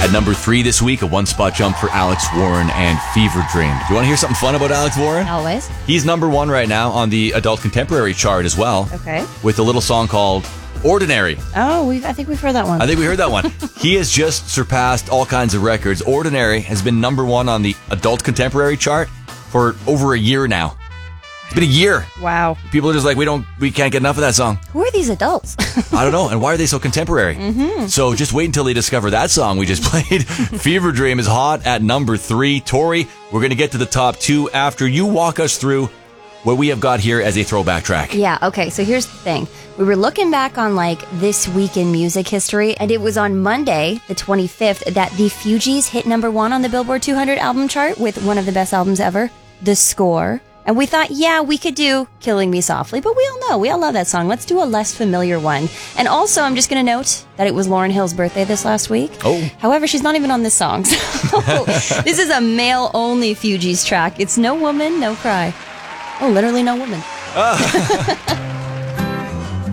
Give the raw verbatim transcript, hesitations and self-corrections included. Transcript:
At number three this week, a one-spot jump for Alex Warren and Fever Dream. Do you want to hear something fun about Alex Warren? Always. He's number one right now on the adult contemporary chart as well. Okay. With a little song called Ordinary. Oh, we've, I think we've heard that one. I think we heard that one. He has just surpassed all kinds of records. Ordinary has been number one on the adult contemporary chart for over a year now. It's been a year. Wow. People are just like, we don't, we can't get enough of that song. Who are these adults? I don't know. And why are they so contemporary? Mm-hmm. So just wait until they discover that song we just played. Fever Dream is hot at number three. Tori, we're going to get to the top two after you walk us through what we have got here as a throwback track. Yeah, okay, so here's the thing. We were looking back on, like, this week in music history, and it was on Monday, the twenty-fifth, that the Fugees hit number one on the Billboard two hundred album chart with one of the best albums ever, The Score. And we thought, yeah, we could do Killing Me Softly, but we all know, we all love that song. Let's do a less familiar one. And also, I'm just going to note that it was Lauryn Hill's birthday this last week. Oh. However, she's not even on this song. So this is a male-only Fugees track. It's No Woman, No Cry. Oh, literally no woman.